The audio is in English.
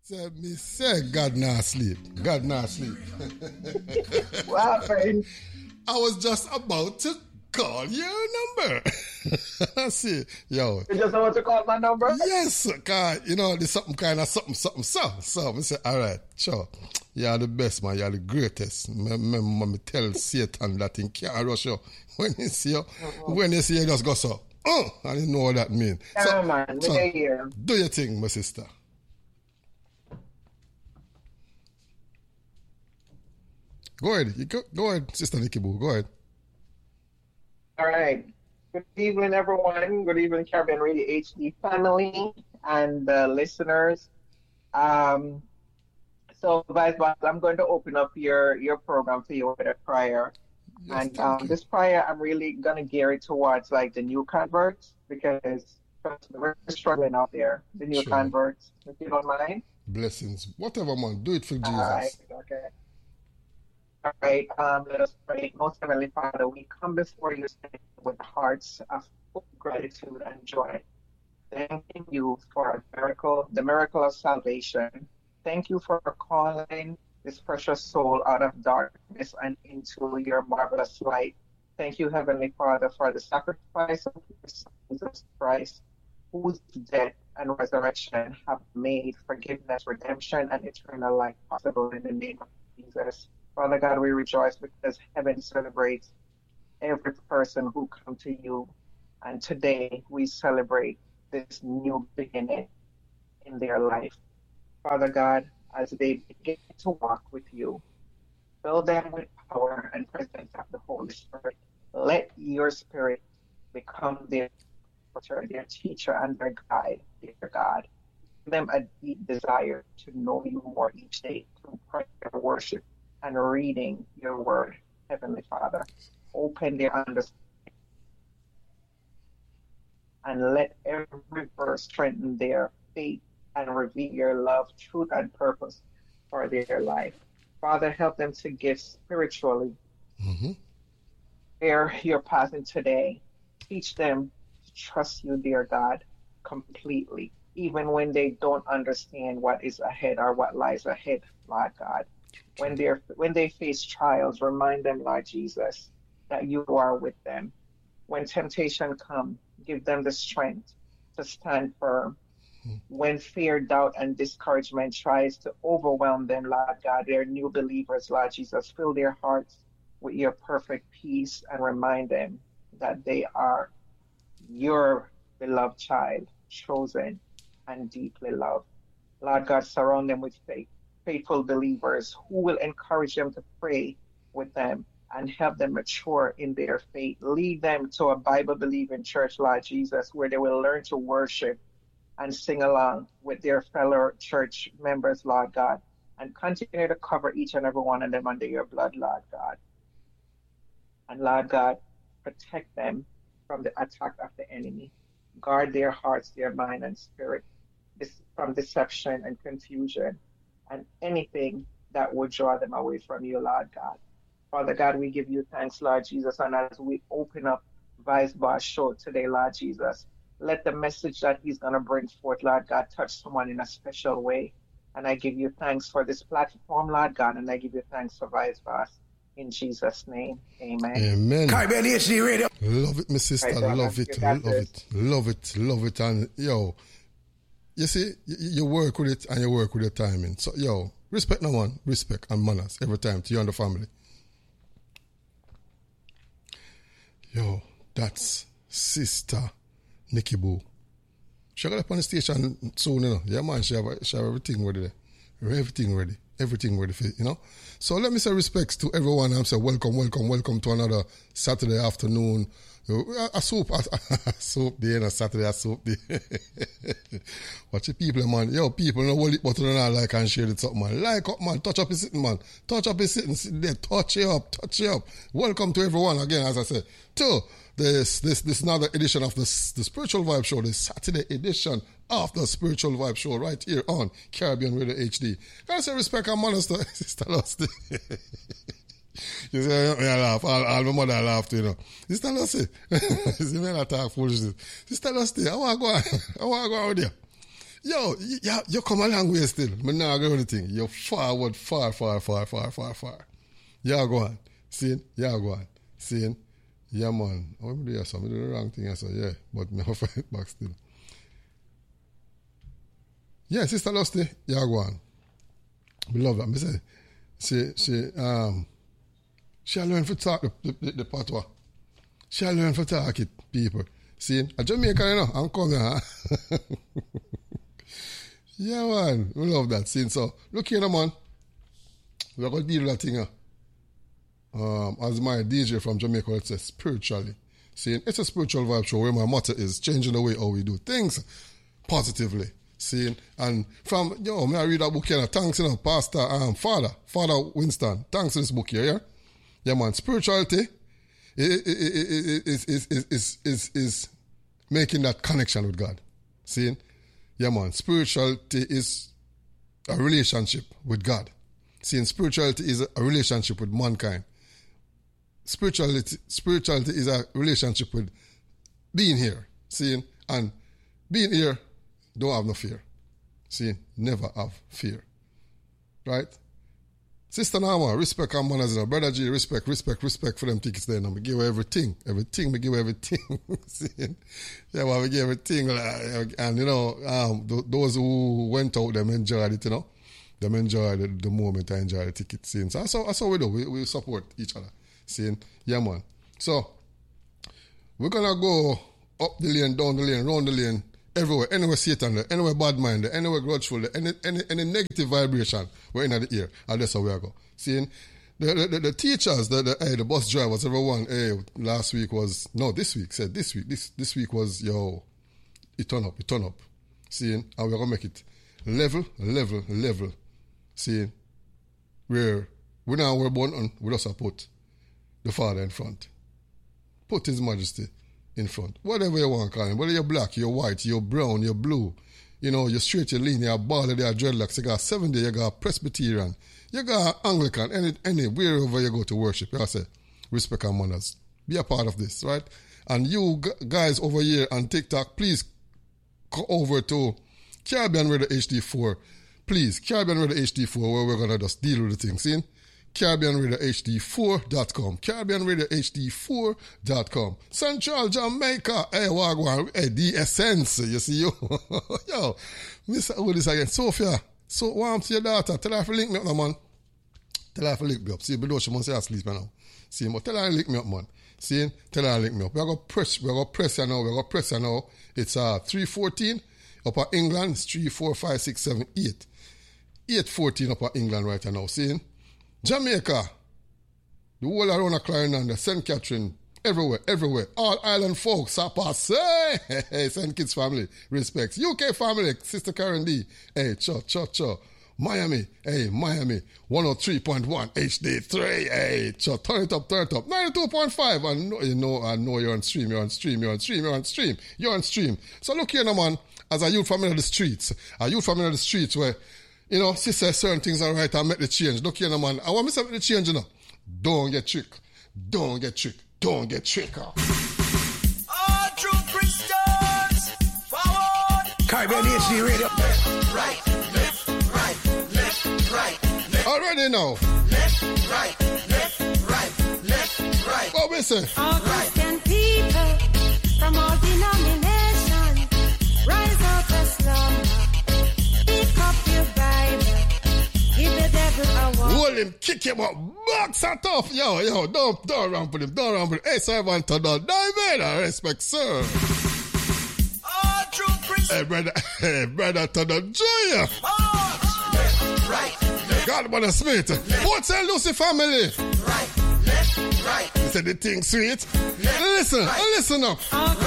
So me say God not sleep. God not sleep. What happened? I was just about to call your number. I see. Yo. You just want to call my number? Yes, cause you know there's something kind of something. So I say, all right, sure. You're the best, man. You're the greatest. Remember me tell Satan that thing can't rush you. When you see you, just go so. Oh, I didn't know what that means. Yeah, man. So, Here. do your thing, my sister. Go ahead. Go ahead, Sister Nikki Boo. Go ahead. All right. Good evening, everyone. Good evening, Caribbean Radio HD family and listeners. So, Vice Boss, I'm going to open up your program for you with a prayer. Yes, And this prayer, I'm really going to gear it towards like the new converts because we're struggling out there, the new converts, if you don't mind. Blessings. Whatever, man. Do it for Jesus. All right. Okay. All right. Let us pray. Most Heavenly Father, we come before you with hearts of gratitude and joy. Thanking you for the miracle of salvation. Thank you for calling this precious soul out of darkness and into your marvelous light. Thank you, Heavenly Father, for the sacrifice of Jesus Christ, whose death and resurrection have made forgiveness, redemption, and eternal life possible in the name of Jesus. Father God, we rejoice because heaven celebrates every person who comes to you. And today we celebrate this new beginning in their life. Father God, as they begin to walk with you, fill them with power and presence of the Holy Spirit. Let your Spirit become their teacher and their guide, dear God. Give them a deep desire to know you more each day through prayer, worship, and reading your word, Heavenly Father. Open their understanding and let every verse strengthen their faith and reveal your love, truth, and purpose for their life. Father, help them to give spiritually where you're passing today. Teach them to trust you, dear God, completely, even when they don't understand what is ahead or what lies ahead, Lord God. When they face trials, remind them, Lord Jesus, that you are with them. When temptation comes, give them the strength to stand firm. When fear, doubt, and discouragement tries to overwhelm them, Lord God, they're new believers, Lord Jesus. Fill their hearts with your perfect peace and remind them that they are your beloved child, chosen and deeply loved. Lord God, surround them with faithful believers who will encourage them to pray with them and help them mature in their faith. Lead them to a Bible-believing church, Lord Jesus, where they will learn to worship and sing along with their fellow church members, Lord God, and continue to cover each and every one of them under your blood, Lord God. And Lord God, protect them from the attack of the enemy. Guard their hearts, their mind, and spirit from deception and confusion and anything that would draw them away from you, Lord God. Father God, we give you thanks, Lord Jesus, and as we open up Vice Boss Show today, Lord Jesus, let the message that he's going to bring forth, Lord God, touch someone in a special way. And I give you thanks for this platform, Lord God, and I give you thanks for Vice Boss. In Jesus' name, amen. Amen. Caribbean HD Radio. Love it, my sister. Right, love it. And yo, you see, you work with it and you work with your timing. So, yo, respect no one, respect and manners every time to you and the family. Yo, that's Sister Nikki Boo. She got up on the station soon, you know. Yeah, man, she have everything ready there. Everything ready for it, you know. So let me say respects to everyone. I'm saying welcome to another Saturday afternoon. A soap day and a Saturday a soap day. Watch the people, man. Yo, people, no hold it button and all like and share it up, man. Like up, man. Touch up his sitting, man. Touch up his sitting. Sit there. Touch it up. Welcome to everyone again, as I said. To this another edition of the Spiritual Vibe Show, the Saturday edition of the Spiritual Vibe Show, right here on Caribbean Radio HD. Gotta say respect and manners to Sister Lusty. You say, I laugh. All my mother laughed, you know. Sister Lusty. See me not talk foolishness. Sister Lusty, I want to go out there. Yo, you come a long way still. I'm not going to think. You're forward, far. Yeah, go on. See? Yeah, go on. See? Yeah, man. I do this. I do the wrong thing. I say, yeah, but me have fight back still. Yeah, Sister Lusty, yeah, go on. We love that. Me say, she learn to talk the patois. She learn to talk it, people. See? A Jamaican, you know, I'm coming, huh? Yeah, man. We love that. See? So, look here, man. We're going to deal with that thing, as my DJ from Jamaica would say, spiritually. See, it's a spiritual vibe show where my motto is changing the way how we do things positively. See, and from, may I read that book here, thanks, Pastor, Father Winston, thanks for this book here, yeah? Yeah, man, spirituality is making that connection with God. See, yeah, man, spirituality is a relationship with God. See, spirituality is a relationship with mankind. Spirituality is a relationship with being here, seeing, and being here, don't have no fear. See, never have fear. Right? Sister Nama, respect our manners. Brother G, respect for them tickets there. We give everything. We give everything. See? Yeah, well, we give everything. And, those who went out, them enjoyed it, Them enjoyed the moment, I enjoyed the ticket. See? So that's how we do. We support each other. See? Yeah, man. So, we're going to go up the lane, down the lane, round the lane, everywhere, anywhere Satan there, anywhere bad mind there, anywhere grudgeful there, any negative vibration, we're in the ear. And that's how we go. See? The teachers, the bus drivers, everyone, this week was, it turn up. See? And we're going to make it level. See? Where we now we're born on, we just put the Father in front. Put His Majesty in front. Whatever you want to call him. Whether you're black, you're white, you're brown, you're blue. You're straight, you're lean, you're bald, you're dreadlocks. You got 70, you got Presbyterian, you got Anglican, any wherever you go to worship. You say, respect our manners. Be a part of this, right? And you guys over here on TikTok, please go over to Caribbean Radio HD4. Please, Caribbean Radio HD4, where we're going to just deal with the thing. See? CaribbeanRadioHD4.com. CaribbeanRadioHD4.com. Central Jamaica. Hey, Wagwan. Hey, the essence. You see you? Yo, Mr. Who this again? Sophia. So, warm to your daughter. Tell her to link me up, man. Tell her to link me up. See, below she must say asleep now. See, but tell her to link me up, man. See, tell her to link me up. We're going to press you now. It's 314 up at England. It's 3, 4, 5, 6, 7, 8. 814 up at England right now. See? Jamaica, the whole around Clarendon, St. Catherine, everywhere. All island folks, hey, St. Kitts family, respects. UK family, Sister Karen D, hey, cho. Miami, 103.1 HD3, hey, cho, turn it up. 92.5, I know you're on stream. So look here now, man, as a youth family of the streets where, she says certain things are right, I make the change. Look here, man. I want me to make the change, Don't get tricked. All true Christians, forward. Caribbean HD Radio. Left, right. Already now. Left, right. What we say? All Christian people from all denominations, rise out of slumber. Pick up your Bible. Give the devil a walk. Hold him, kick him up, box that off. Yo, don't ramp with him. Hey, servant, don't dive. Respect, sir. All true Christians. Hey, brother, to the joy. Left, right. God, Brother Smith. What's that Lucy family? Right, left, right. You said the thing sweet. Listen up.